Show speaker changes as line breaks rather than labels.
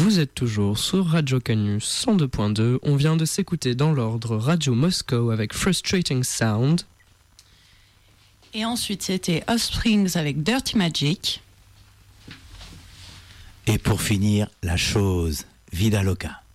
Vous êtes toujours sur Radio Canu 102.2. On vient de s'écouter dans l'ordre Radio Moscow avec Frustrating Sound.
Et ensuite, c'était Offsprings avec Dirty Magic.
Et pour finir, la chose, Vida Loca.